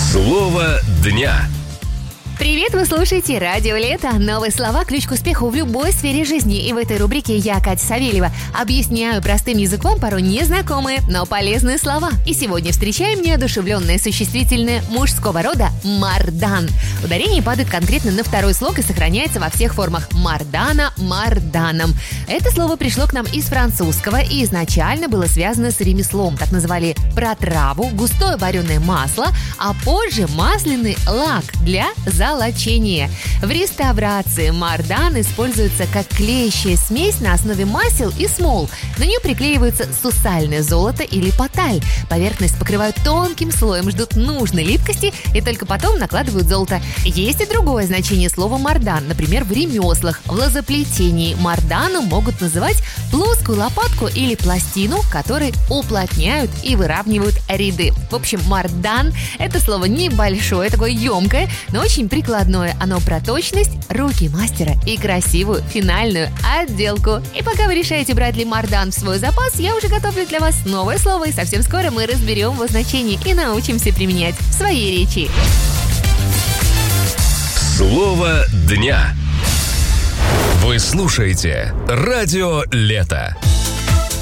Слово дня. Привет, вы слушаете Радио Лето. Новые слова – ключ к успеху в любой сфере жизни. И в этой рубрике я, Катя Савельева, объясняю простым языком порой незнакомые, но полезные слова. И сегодня встречаем неодушевленное существительное мужского рода «мардан». Ударение падает конкретно на второй слог и сохраняется во всех формах «мардана», «марданом». Это слово пришло к нам из французского и изначально было связано с ремеслом. Так называли протраву, густое вареное масло, а позже масляный лак для золочения. В реставрации мардан используется как клеящая смесь на основе масел и смол. На нее приклеивается сусальное золото или поталь. Поверхность покрывают тонким слоем, ждут нужной липкости и только потом накладывают золото. Есть и другое значение слова мардан. Например, в ремеслах, в лозоплетении марданом могут называть плоскую лопатку или пластину, которые уплотняют и выравнивают ряды. В общем, мардан – это слово небольшое, такое емкое, но очень прикладное. Оно про точность, руки мастера и красивую финальную отделку. И пока вы решаете, брать ли мардан в свой запас, я уже готовлю для вас новое слово, и совсем скоро мы разберем его значение и научимся применять в своей речи. Слово дня. Вы слушаете Радио Лето.